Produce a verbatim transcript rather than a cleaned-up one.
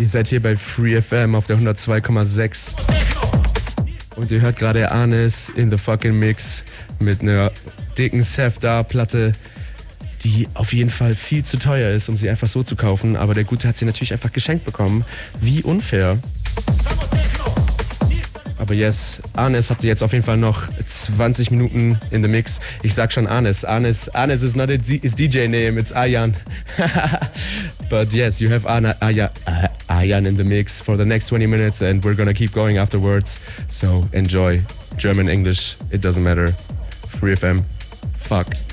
seid hier bei Free F M auf der hundertzwei Komma sechs. Und ihr hört gerade Arnes in the fucking Mix mit einer dicken Sefdar-Platte, die auf jeden Fall viel zu teuer ist, um sie einfach so zu kaufen. Aber der Gute hat sie natürlich einfach geschenkt bekommen. Wie unfair. Aber yes, Arnes habt ihr jetzt auf jeden Fall noch zwanzig Minuten in the Mix. Ich sag schon Arnes. Arnes, Arnes is not a D- his D J name, it's Ayan. But yes, you have Arna, Aya, uh, Ayan in the mix for the next twenty minutes and we're gonna keep going afterwards. So enjoy. German, English, it doesn't matter. Free F M. Fuck.